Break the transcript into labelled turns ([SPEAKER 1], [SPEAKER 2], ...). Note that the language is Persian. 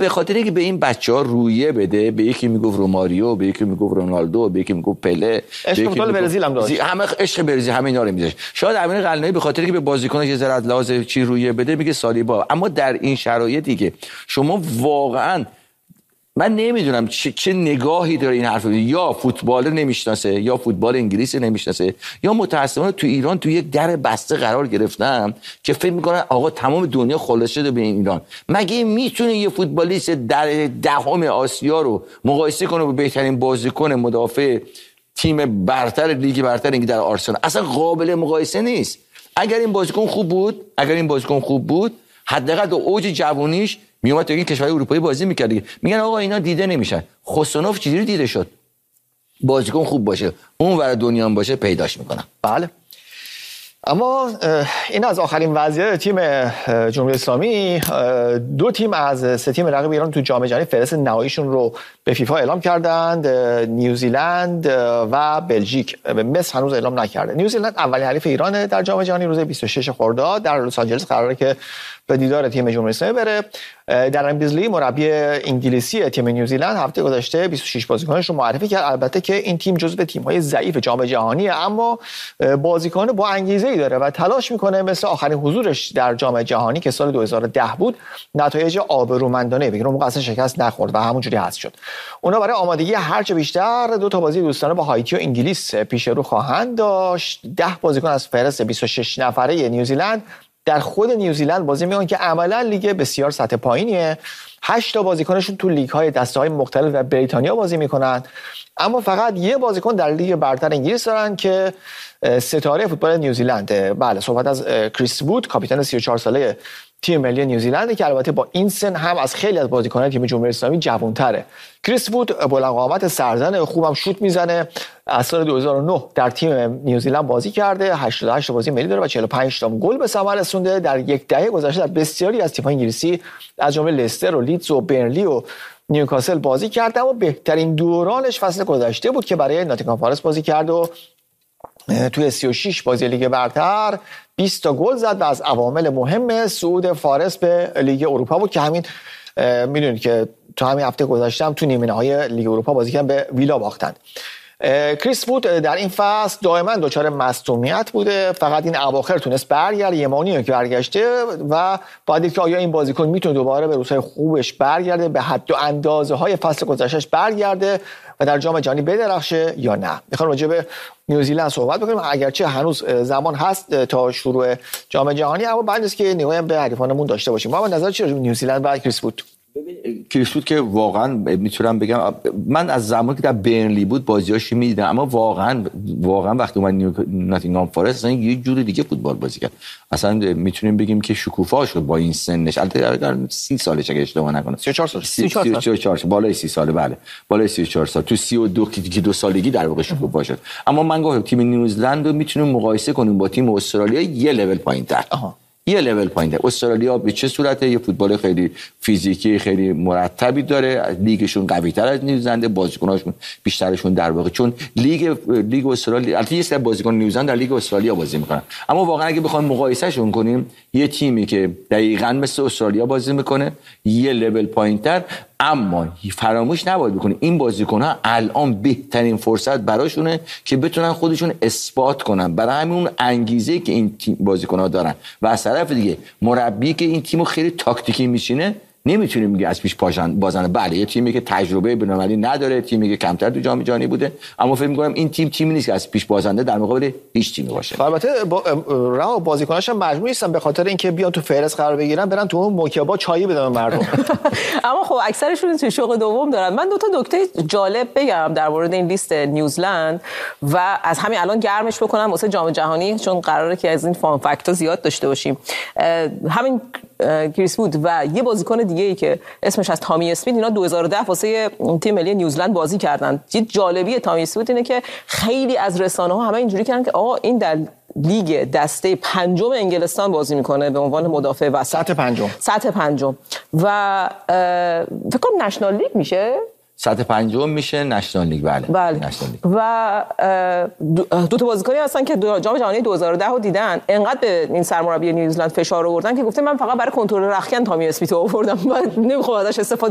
[SPEAKER 1] به خاطر اینکه به این بچه‌ها رویه بده، به یکی میگفت روماریو، به یکی میگفت رونالدو، به یکی میگفت پله،
[SPEAKER 2] عشق فوتبال برزیل هم داشت،
[SPEAKER 1] همه عشق برزیل همه اینا رو میذاشت. شاید امین قلعه‌ای به خاطر اینکه به بازیکناش یه ذره از لحاظ چی رویه بده میگه سالیبا. اما در این شرایطی که شما واقعا من نمیدونم چه نگاهی داره این حرف، یا فوتبال نمیشناسه یا فوتبال انگلیسی نمیشناسه یا متأسفانه تو ایران تو یک در بسته قرار گرفتم که فکر میکنن آقا تمام دنیا خالص شده به این ایران. مگه میتونه یه فوتبالیست در دهم آسیا رو مقایسه کنه با بهترین بازیکن مدافع تیم برتر لیگ برتر انگلیس در آرسنال؟ اصلا قابل مقایسه نیست. اگر این بازیکن خوب بود حداقل در اوج جوونیش میومد تو این کشورهای اروپایی بازی میکرد. میگن آقا اینا دیده نمیشن. خسرونوف چجوری دیده شد؟ بازیکن خوب باشه اون ور دنیا هم باشه پیداش میکنن.
[SPEAKER 2] بله. اما این از آخرین وضعیت تیم جمهوری اسلامی. 2 تیم از 3 تیم رقیب ایران تو جام جهانی فهرست نهاییشون رو به فیفا اعلام کردند. نیوزیلند و بلژیک. مصر هنوز اعلام نکرده. نیوزیلند اولین حریف ایران در جام جهانی روز 26 خرداد در لس آنجلس قراره که به دیدار تیم جمهوری اسلامی بره. در بیزلی مربی انگلیسی تیم نیوزیلند هفته گذشته 26 بازیکنش رو معرفی کرد. البته که این تیم جزو تیم‌های ضعیف جام جهانیه، اما بازیکن با انگیزه‌ای داره و تلاش میکنه مثل آخرین حضورش در جام جهانی که سال 2010 بود نتایج آبرومندانه بگیره. اون موقع اصلا شکست نخورد و همونجوری حذف شد. اونا برای آمادگی هرچه بیشتر 2 تا بازی دوستانه با هایتی و انگلیس پیش رو خواهند داشت. 10 بازیکن از فهرست 26 نفره نیوزیلند در خود نیوزیلند بازی میکنن که عملا لیگ بسیار سطح پایینیه. 8 تا بازیکنشون تو لیگ‌های دسته‌های مختلف و بریتانیا بازی میکنن، اما فقط یه بازیکن در لیگ برتر انگلیس دارن که ستاره فوتبال نیوزیلند. بله، صحبت از کریس وود، کاپیتان 34 ساله تیم ملی نیوزیلند که البته با این سن هم از خیلی از بازیکنان تیم جمهوری اسلامی جوان‌تره. کریس وود بلند قامت، سرزن، خوبم شوت میزنه. از سال 2009 در تیم نیوزیلند بازی کرده، 88 بازی ملی داره و 45 تا گل به ثمر رسونده. در یک دهه گذشته در بسیاری از تیم‌های انگلیسی از جمله لستر و لیدز و برنلی و نیوکاسل بازی کرده، اما بهترین دورانش فصل گذشته بود که برای ناتینگهام فارست بازی کرد و توی 36 بازی لیگ برتر 20 تا گل زد و از عوامل مهم صعود فارست به لیگ اروپا بود که همین میدونید که تو همین هفته گذشته هم تو نیمه نهایی لیگ اروپا بازی کردن، به ویلا باختند. کریس وود در این فصل دائما دچار مصدومیت بوده، فقط این اواخر تونست برگرده. یه ماهی که برگشته و باید دید که آیا این بازیکن میتونه دوباره به روزهای خوبش برگرده، به حد و اندازه های فصل گذشتهش برگرده و در جام جهانی بدرخشه یا نه. میخوام راجع به نیوزیلند صحبت بکنیم، اگرچه هنوز زمان هست تا شروع جام جهانی، اما بعد از که نگاهی به حریفانمون داشته باشیم. ما نظر چی راجع به نیوزیلند و کریس وود؟
[SPEAKER 1] کریس وود که واقعا میتونم بگم من از زمانی که در برنلی بود بازیاشو میدیدم، اما واقعا وقتی اومد ناتینگهام فارست اصلا یه جور دیگه فوتبال بازی کرد. اصلا میتونیم بگیم که شکوفا شد با این سنش. البته 30 سالش اگه اشتباه نکنم 34 سال بالای 30 ساله، بله بالای 34 سال، تو 32 که 2 سالگی در واقع شکوفا شد. اما من گفتم تیم نیوزیلند رو میتونیم مقایسه کنیم با تیم استرالیا یه لول پایین‌تر. یه لول پایین‌تر. استرالیا به چه صورته؟ یه فوتبال خیلی فیزیکی خیلی مرتبی داره، لیگشون قوی‌تر از نیوزیلند، بازیکناشون بیشترشون در واقع چون لیگ استرالیا البته یه سری بازیکن نیوزیلند در لیگ استرالیا بازی میکنن، اما واقعا اگه بخوایم مقایسهشون کنیم یه تیمی که دقیقاً مثل استرالیا بازی میکنه یه لول پایین‌تر، اما فراموش نباید بکنیم این بازیکن‌ها الان بهترین فرصت براشونه که بتونن خودشون اثبات کنن، برای همین انگیزه‌ای که این تیم بازیکن‌ها دارن و از طرف دیگه مربی که این تیمو خیلی تاکتیکی میشینه نمیتونیم میگه از پیش بازنه. بله یه تیمی که تجربه بین‌المللی نداره، تیمی که کمتر تو جام جهانی بوده، اما فکر می‌کنم این تیمی نیست که از پیش بازنده در مقابل هیچ تیمی باشه.
[SPEAKER 2] البته بازیکناش هم مجبور نیستن به خاطر اینکه بیان تو فهرست قرار بگیرن برن تو اون موکبا چایی بدن مردم.
[SPEAKER 3] اما خب اکثرشون تو شوق دوم دارن. من 2 تا نکته جالب بگم در مورد این لیست نیوزیلند و از همین الان گرمش بکنم واسه جام جهانی، چون قراره که از این فان فاکت‌ها زیاد داشته باشیم. همین کریس وود و یه بازیکن دیگه ای که اسمش از تامی اسمیت، اینا 2010 واسه تیم ملی نیوزیلند بازی کردن. یه جالبی تامی اسمیت اینه که خیلی از رسانه‌ها همه اینجوری کردن که آقا این در لیگ دسته 5 انگلستان بازی میکنه به عنوان مدافع وسط. سطح پنجم و فکر کنم نشنال لیگ میشه،
[SPEAKER 1] سطح 5 میشه نشنال لیگ. بله. نشنال لیگ.
[SPEAKER 3] و 2 تا بازیکنی هستن که جام جهانی 2010 رو دیدن، انقدر به این سرمربی نیوزیلند فشار آوردن که گفته من فقط برای کنترل رختکن تامی اسمیت رو آوردم و نمیخوام ازش استفاده